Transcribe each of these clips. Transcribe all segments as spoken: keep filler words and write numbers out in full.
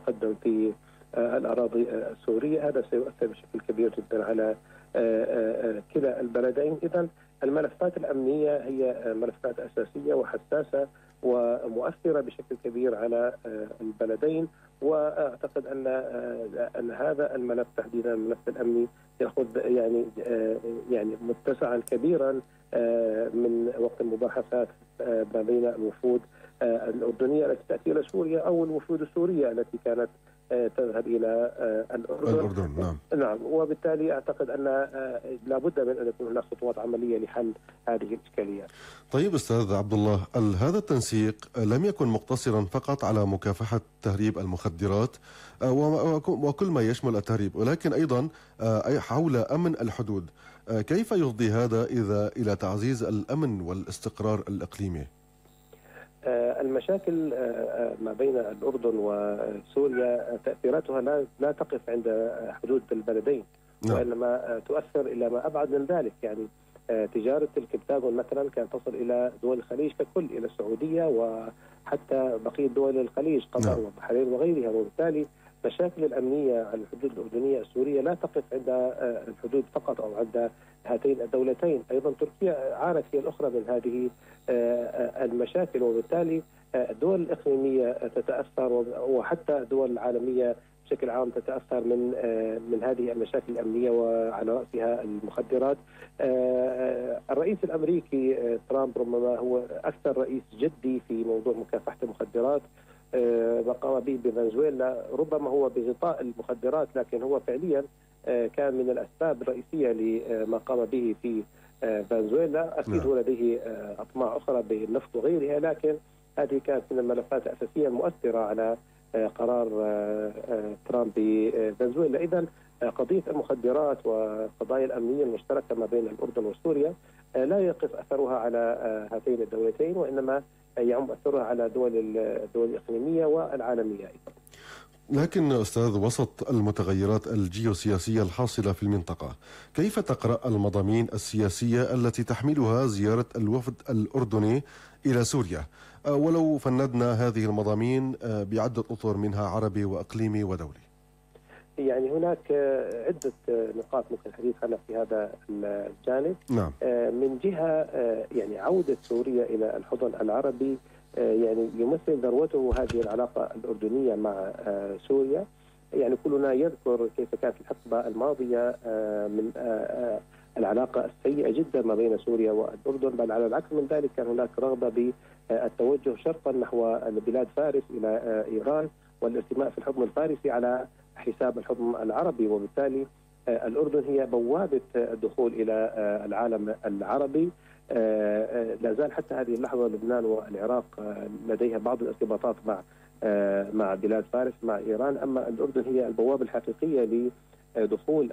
يتقدم في الأراضي السورية. هذا سيؤثر بشكل كبير جدا على كلا البلدين. إذن الملفات الأمنية هي ملفات أساسية وحساسة ومؤثرة بشكل كبير على البلدين، وأعتقد أن أن هذا الملف تحديدا الملف الأمني يأخذ يعني يعني متسعا كبيرا من وقت المباحثات ما بين الوفود الأردنية التي تأتي إلى سوريا أو الوفود السورية التي كانت تذهب إلى الأردن. الأردن نعم. نعم، وبالتالي أعتقد أن لابد من أن يكون هناك خطوات عملية لحل هذه الإشكاليات. طيب أستاذ عبد الله، هذا التنسيق لم يكن مقتصرا فقط على مكافحة تهريب المخدرات وكل ما يشمل التهريب، ولكن أيضا حول أمن الحدود. كيف يفضي هذا إذا إلى تعزيز الأمن والاستقرار الإقليمي؟ المشاكل ما بين الأردن وسوريا تأثيراتها لا لا تقف عند حدود البلدين، وإنما تؤثر إلى ما أبعد من ذلك. يعني تجارة الكبتاغون مثلا كانت تصل إلى دول الخليج ككل، إلى السعودية وحتى بقية دول الخليج، قطر والبحرين وغيرها. وبالتالي المشاكل الأمنية على الحدود الأردنية السورية لا تقف عند الحدود فقط أو عند هاتين الدولتين. أيضا تركيا عانت هي الأخرى من هذه المشاكل، وبالتالي الدول الإقليمية تتأثر وحتى الدول العالمية بشكل عام تتأثر من من هذه المشاكل الأمنية، وعلى رأسها المخدرات. الرئيس الأمريكي ترامب ربما هو أكثر رئيس جدي في موضوع مكافحة المخدرات. ما قام به بفنزويلا ربما هو بغطاء المخدرات، لكن هو فعليا كان من الأسباب الرئيسية لما قام به في فنزويلا. أكيد هو لديه أطماع أخرى بالنفط وغيرها، لكن هذه كانت من الملفات الأساسية المؤثرة على قرار ترامب بفنزويلا. إذن قضية المخدرات وقضايا الأمنية المشتركة ما بين الأردن وسوريا لا يقف أثرها على هاتين الدولتين، وإنما يعم أثرها على دول الدول الإقليمية والعالمية أيضا. لكن أستاذ، وسط المتغيرات الجيوسياسية الحاصلة في المنطقة، كيف تقرأ المضامين السياسية التي تحملها زيارة الوفد الأردني إلى سوريا، ولو فندنا هذه المضامين بعدة أطر منها عربي وإقليمي ودولي؟ يعني هناك عدة نقاط ممكن الحديث عنها في هذا الجانب. نعم. من جهة يعني عودة سوريا إلى الحضن العربي يعني يمثل ذروته هذه العلاقة الأردنية مع سوريا. يعني كلنا يذكر كيف كانت الحقبة الماضية من العلاقة السيئة جدا ما بين سوريا والأردن، بل على العكس من ذلك كان هناك رغبة بالتوجه شرقا نحو بلاد فارس إلى إيران والارتماء في الحضن الفارسي على حساب الحضن العربي. وبالتالي الأردن هي بوابة الدخول إلى العالم العربي. لا زال حتى هذه اللحظة لبنان والعراق لديها بعض الارتباطات مع مع بلاد فارس مع إيران، أما الأردن هي البوابة الحقيقية لدخول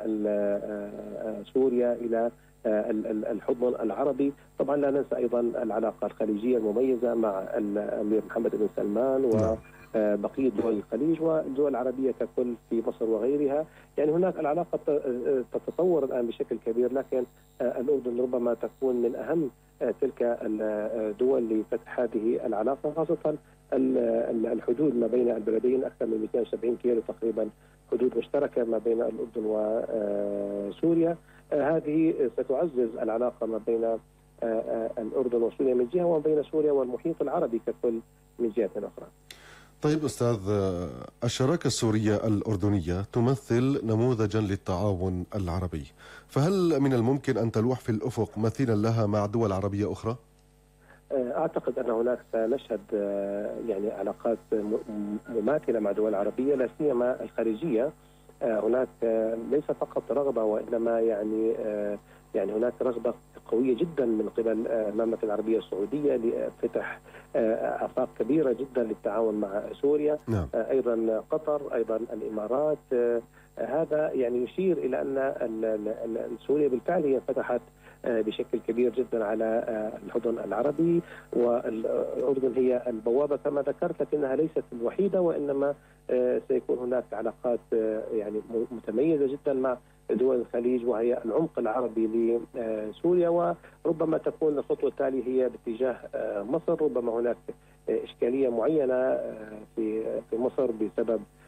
سوريا إلى الحضن العربي. طبعا لا ننسى أيضا العلاقة الخليجية المميزة مع الأمير محمد بن سلمان و بقية دول الخليج والدول العربية ككل في مصر وغيرها. يعني هناك العلاقة تتطور الآن بشكل كبير، لكن الأردن ربما تكون من أهم تلك الدول لفتح هذه العلاقة، خاصة الحدود ما بين البلدين أكثر من مئتين وسبعين كيلو تقريبا حدود مشتركة ما بين الأردن وسوريا. هذه ستعزز العلاقة ما بين الأردن وسوريا من جهة، وما بين سوريا والمحيط العربي ككل من جهة أخرى. طيب أستاذ، الشراكة السورية الأردنية تمثل نموذجا للتعاون العربي، فهل من الممكن أن تلوح في الأفق مثيلا لها مع دول عربية أخرى؟ أعتقد أن هناك سنشهد يعني علاقات مماثلة مع دول عربية، لا سيما الخليجية. هناك ليس فقط رغبة، وإنما يعني يعني هناك رغبة قوية جدا من قبل المملكة العربية السعودية لفتح آفاق كبيرة جدا للتعاون مع سوريا. نعم. أيضا قطر، أيضا الإمارات. هذا يعني يشير إلى أن سوريا بالفعل هي فتحت بشكل كبير جدا على الحضن العربي، والأردن هي البوابة كما ذكرت، لكنها ليست الوحيدة، وإنما سيكون هناك علاقات يعني متميزة جدا مع دول الخليج، وهي العمق العربي لسوريا. وربما تكون الخطوة التالية هي باتجاه مصر. ربما هناك إشكالية معينة في في مصر بسبب